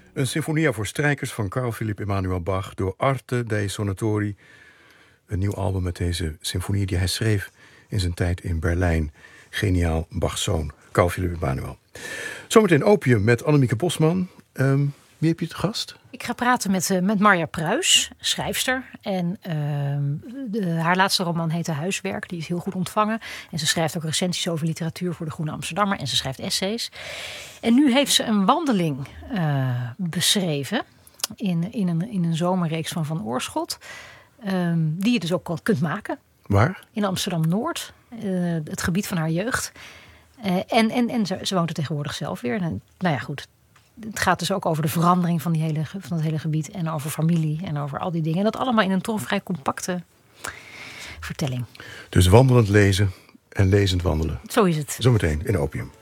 Een sinfonia voor strijkers van Carl Philipp Emanuel Bach door Arte dei Suonatori. Een nieuw album met deze symfonie die hij schreef in zijn tijd in Berlijn. Geniaal Bachs zoon, Carl Philipp Emanuel. Zometeen Opium met Annemieke Bosman. Wie heb je te gast? Ik ga praten met Marja Pruis, schrijfster. En haar laatste roman heet Huiswerk. Die is heel goed ontvangen. En ze schrijft ook recensies over literatuur voor de Groene Amsterdammer. En ze schrijft essays. En nu heeft ze een wandeling beschreven in een zomerreeks van Oorschot. Die je dus ook kunt maken. Waar? In Amsterdam-Noord. Het gebied van haar jeugd. En ze woont er tegenwoordig zelf weer. En, nou ja, goed. Het gaat dus ook over de verandering van het hele gebied. En over familie en over al die dingen. En dat allemaal in een toch vrij compacte vertelling. Dus wandelend lezen en lezend wandelen. Zo is het. Zometeen in Opium.